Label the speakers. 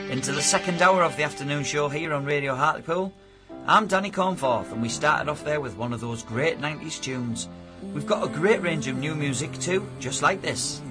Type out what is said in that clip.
Speaker 1: into the second hour of the afternoon show here on Radio Hartlepool. I'm Danny Cornforth, and we started off there with one of those great 90s tunes. We've got a great range of new music too, just like this.